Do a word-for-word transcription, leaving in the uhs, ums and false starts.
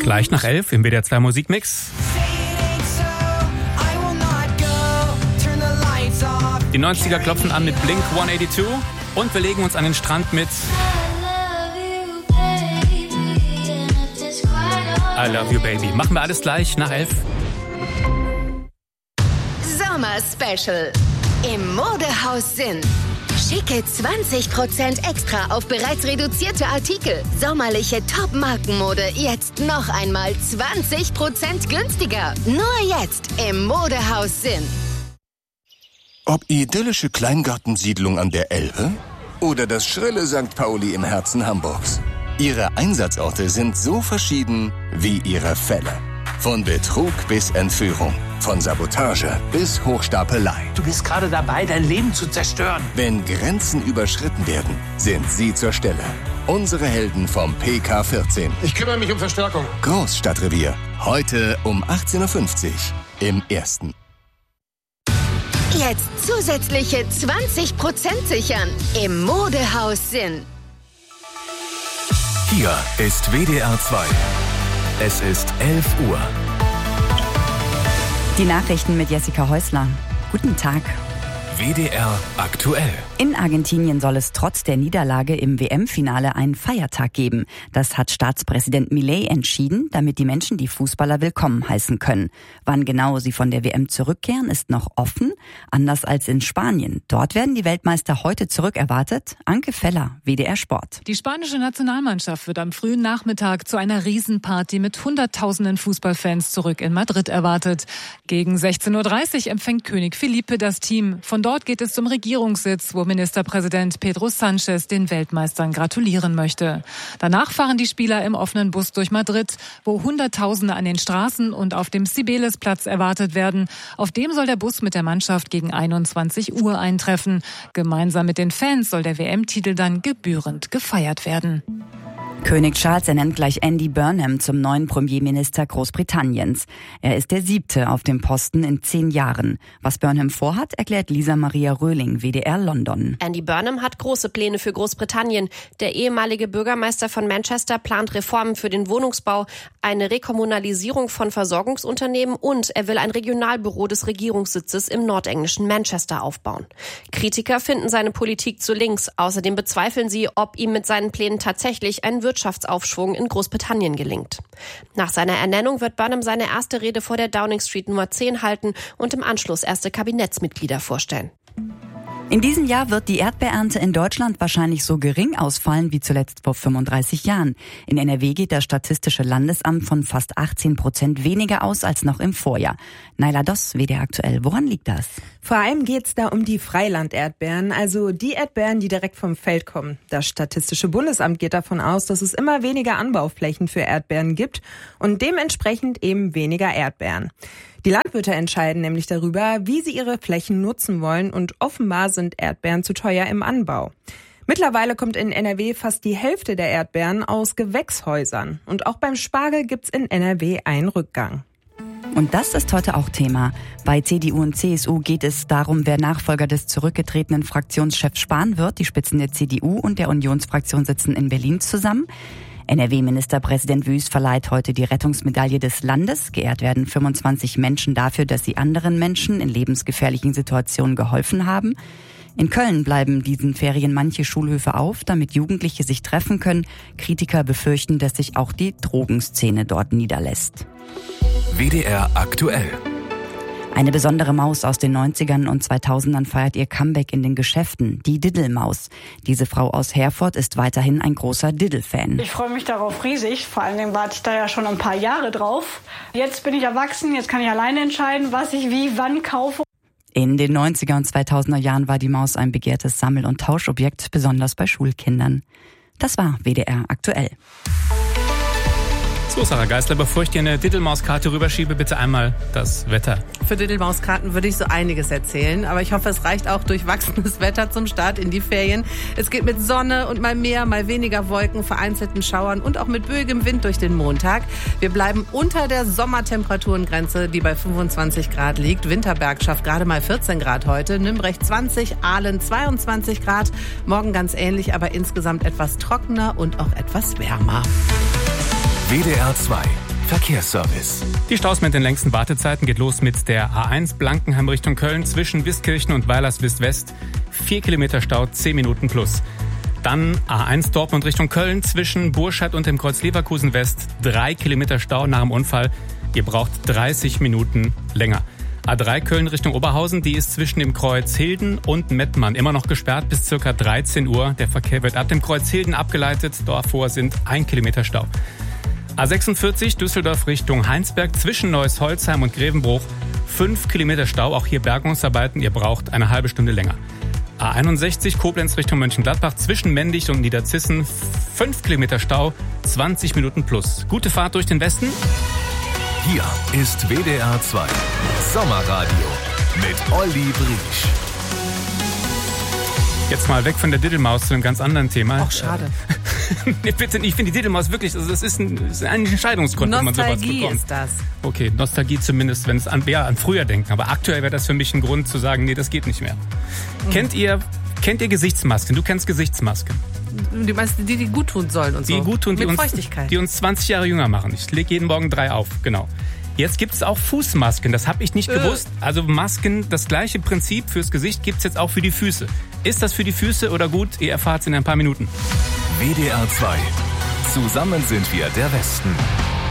Gleich nach elf im W D R zwei Musikmix. Die neunziger klopfen an mit Blink hundertzweiundachtzig und wir legen uns an den Strand mit I Love You Baby. Machen wir alles gleich nach elf. Sommer-Special im Modehaus Sinn. Schicke zwanzig Prozent extra auf bereits reduzierte Artikel. Sommerliche Top-Markenmode jetzt noch einmal zwanzig Prozent günstiger. Nur jetzt im Modehaus Sinn. Ob idyllische Kleingartensiedlung an der Elbe oder das schrille Sankt Pauli im Herzen Hamburgs. Ihre Einsatzorte sind so verschieden wie ihre Fälle. Von Betrug bis Entführung, von Sabotage bis Hochstapelei. Du bist gerade dabei, dein Leben zu zerstören. Wenn Grenzen überschritten werden, sind sie zur Stelle. Unsere Helden vom P K vierzehn. Ich kümmere mich um Verstärkung. Großstadtrevier. Heute um achtzehn Uhr fünfzig im Ersten. Jetzt zusätzliche zwanzig Prozent sichern im Modehaus Sinn. Hier ist W D R zwei. Es ist elf Uhr. Die Nachrichten mit Jessica Häusler. Guten Tag. W D R aktuell. In Argentinien soll es trotz der Niederlage im W M-Finale einen Feiertag geben. Das hat Staatspräsident Milei entschieden, damit die Menschen die Fußballer willkommen heißen können. Wann genau sie von der W M zurückkehren, ist noch offen. Anders als in Spanien. Dort werden die Weltmeister heute zurückerwartet. Anke Feller, W D R Sport. Die spanische Nationalmannschaft wird am frühen Nachmittag zu einer Riesenparty mit hunderttausenden Fußballfans zurück in Madrid erwartet. Gegen sechzehn Uhr dreißig empfängt König Felipe das Team. Von dort geht es zum Regierungssitz, wo Ministerpräsident Pedro Sánchez den Weltmeistern gratulieren möchte. Danach fahren die Spieler im offenen Bus durch Madrid, wo Hunderttausende an den Straßen und auf dem Cibeles-Platz erwartet werden. Auf dem soll der Bus mit der Mannschaft gegen einundzwanzig Uhr eintreffen. Gemeinsam mit den Fans soll der W M-Titel dann gebührend gefeiert werden. König Charles ernennt gleich Andy Burnham zum neuen Premierminister Großbritanniens. Er ist der siebte auf dem Posten in zehn Jahren. Was Burnham vorhat, erklärt Lisa Maria Röhling, W D R London. Andy Burnham hat große Pläne für Großbritannien. Der ehemalige Bürgermeister von Manchester plant Reformen für den Wohnungsbau, eine Rekommunalisierung von Versorgungsunternehmen und er will ein Regionalbüro des Regierungssitzes im nordenglischen Manchester aufbauen. Kritiker finden seine Politik zu links. Außerdem bezweifeln sie, ob ihm mit seinen Plänen tatsächlich ein Wirtschaftsaufschwung in Großbritannien gelingt. Nach seiner Ernennung wird Burnham seine erste Rede vor der Downing Street Nummer zehn halten und im Anschluss erste Kabinettsmitglieder vorstellen. In diesem Jahr wird die Erdbeerernte in Deutschland wahrscheinlich so gering ausfallen wie zuletzt vor fünfunddreißig Jahren. In N R W geht das Statistische Landesamt von fast achtzehn Prozent weniger aus als noch im Vorjahr. Naila Doss, W D R aktuell. Woran liegt das? Vor allem geht's da um die Freilanderdbeeren, also die Erdbeeren, die direkt vom Feld kommen. Das Statistische Bundesamt geht davon aus, dass es immer weniger Anbauflächen für Erdbeeren gibt und dementsprechend eben weniger Erdbeeren. Die Landwirte entscheiden nämlich darüber, wie sie ihre Flächen nutzen wollen und offenbar sind Erdbeeren zu teuer im Anbau. Mittlerweile kommt in N R W fast die Hälfte der Erdbeeren aus Gewächshäusern. Und auch beim Spargel gibt's in N R W einen Rückgang. Und das ist heute auch Thema. Bei C D U und C S U geht es darum, wer Nachfolger des zurückgetretenen Fraktionschefs Spahn wird. Die Spitzen der C D U und der Unionsfraktion sitzen in Berlin zusammen. N R W-Ministerpräsident Wüst verleiht heute die Rettungsmedaille des Landes. Geehrt werden fünfundzwanzig Menschen dafür, dass sie anderen Menschen in lebensgefährlichen Situationen geholfen haben. In Köln bleiben diesen Ferien manche Schulhöfe auf, damit Jugendliche sich treffen können. Kritiker befürchten, dass sich auch die Drogenszene dort niederlässt. W D R aktuell. Eine besondere Maus aus den neunzigern und zweitausendern feiert ihr Comeback in den Geschäften, die Diddle-Maus. Diese Frau aus Herford ist weiterhin ein großer Diddle-Fan. Ich freue mich darauf riesig, vor allen Dingen warte ich da ja schon ein paar Jahre drauf. Jetzt bin ich erwachsen, jetzt kann ich alleine entscheiden, was ich wie, wann kaufe. In den neunziger und zweitausender Jahren war die Maus ein begehrtes Sammel- und Tauschobjekt, besonders bei Schulkindern. Das war W D R aktuell. So, Sarah Geisler, bevor ich dir eine Diddle-Maus-Karte rüberschiebe, bitte einmal das Wetter. Für Diddle-Maus-Karten würde ich so einiges erzählen, aber ich hoffe, es reicht auch durchwachsenes Wetter zum Start in die Ferien. Es geht mit Sonne und mal mehr, mal weniger Wolken, vereinzelten Schauern und auch mit böigem Wind durch den Montag. Wir bleiben unter der Sommertemperaturengrenze, die bei fünfundzwanzig Grad liegt. Winterberg schafft gerade mal vierzehn Grad heute, Nürnberg zwanzig, Aalen zweiundzwanzig Grad. Morgen ganz ähnlich, aber insgesamt etwas trockener und auch etwas wärmer. W D R zwei. Verkehrsservice. Die Staus mit den längsten Wartezeiten geht los mit der A eins Blankenheim Richtung Köln zwischen Wiskirchen und Weilerswist-West. Vier Kilometer Stau, zehn Minuten plus. Dann A eins Dortmund Richtung Köln zwischen Burscheid und dem Kreuz Leverkusen West. Drei Kilometer Stau nach dem Unfall. Ihr braucht dreißig Minuten länger. A drei Köln Richtung Oberhausen, die ist zwischen dem Kreuz Hilden und Mettmann immer noch gesperrt bis ca. dreizehn Uhr. Der Verkehr wird ab dem Kreuz Hilden abgeleitet. Davor sind ein Kilometer Stau. A sechsundvierzig Düsseldorf Richtung Heinsberg zwischen Neuss-Holzheim und Grevenbruch. Fünf Kilometer Stau, auch hier Bergungsarbeiten. Ihr braucht eine halbe Stunde länger. A einundsechzig Koblenz Richtung Mönchengladbach zwischen Mendig und Niederzissen. Fünf Kilometer Stau, zwanzig Minuten plus. Gute Fahrt durch den Westen. Hier ist W D R zwei Sommerradio mit Olli Briesch. Jetzt mal weg von der Diddelmaus zu einem ganz anderen Thema. Ach, schade. Nee, bitte nicht. Ich finde die Diddelmaus wirklich, also das ist ein, das ist ein Entscheidungsgrund, wenn man sowas bekommt. Nostalgie ist das. Okay, Nostalgie zumindest, wenn es an, ja, an früher denken. Aber aktuell wäre das für mich ein Grund zu sagen, nee, das geht nicht mehr. Mhm. Kennt ihr, kennt ihr Gesichtsmasken? Du kennst Gesichtsmasken. Die meisten, die, die gut tun sollen und so. Die gut tun, die Mit uns, Feuchtigkeit. die uns zwanzig Jahre jünger machen. Ich lege jeden Morgen drei auf, genau. Jetzt gibt es auch Fußmasken, das habe ich nicht äh. gewusst. Also Masken, das gleiche Prinzip fürs Gesicht gibt es jetzt auch für die Füße. Ist das für die Füße oder gut? Ihr erfahrt es in ein paar Minuten. W D R zwei. Zusammen sind wir der Westen.